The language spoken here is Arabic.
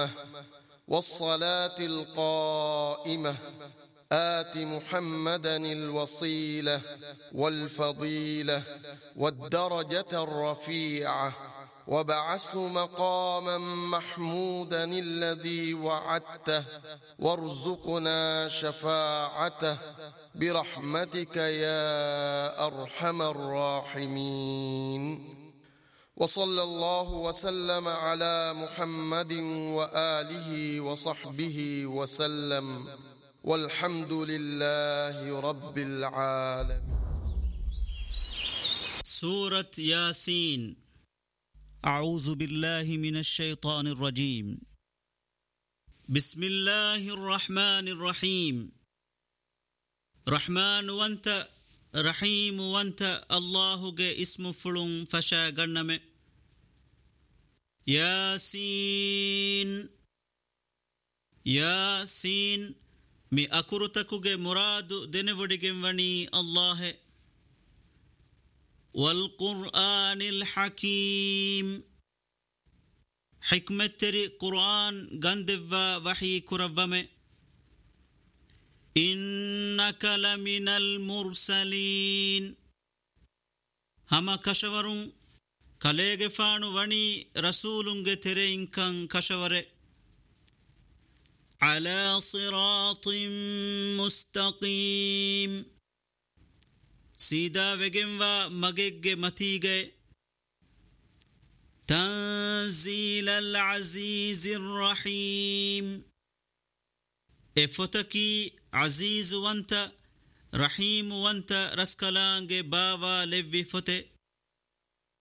التامة والصلاة القائمة آت محمدا الوصيلة والفضيلة والدرجة الرفيعة وابعثه مقاما محمودا الذي وعدته وارزقنا شفاعته برحمتك يا أرحم الراحمين. وصلى الله وسلم على محمد وآله وصحبه وسلم والحمد لله رب العالمين. سورة ياسين. أعوذ بالله من الشيطان الرجيم. بسم الله الرحمن الرحيم. رحمن وانت رحيم وانت الله جاء اسم فلون فشا غنم. ياسين ياسين مي أكرتك مراد دنودجن وني الله. والقرآن الحكيم حكمة تري قرآن غندوا وحي كربم. إنك لمن المرسلين هما كشورون كاليغ فانو وني رسولنغ ترين كان كشور على صراط مستقيم سيدا وگنوا مگگ متيگه تنزيل العزيز الرحيم افتكي عزيز وانت رحيم وانت رسكلانگ باوا لوي فته